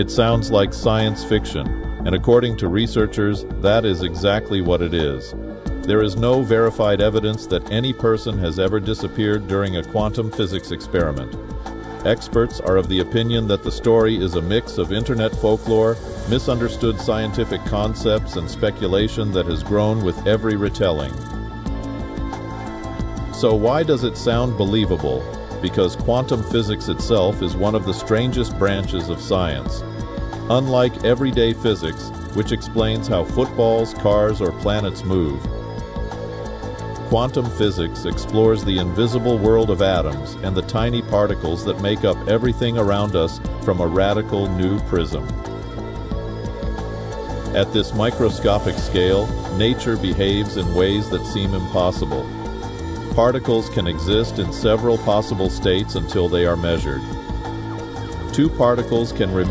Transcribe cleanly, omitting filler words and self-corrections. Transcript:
It sounds like science fiction, and according to researchers, that is exactly what it is. There is no verified evidence that any person has ever disappeared during a quantum physics experiment. Experts are of the opinion that the story is a mix of internet folklore, misunderstood scientific concepts, and speculation that has grown with every retelling. So why does it sound believable? Because quantum physics itself is one of the strangest branches of science. Unlike everyday physics, which explains how footballs, cars, or planets move, quantum physics explores the invisible world of atoms and the tiny particles that make up everything around us from a radical new prism. At this microscopic scale, nature behaves in ways that seem impossible. Particles can exist in several possible states until they are measured. Two particles can remain